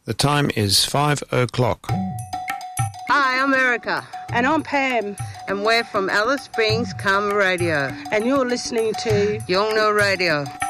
The time is 5 o'clock. Hi, I'm Erica. And I'm Pam. And we're from Alice Springs Karma Radio. And you're listening to Yolngu Radio.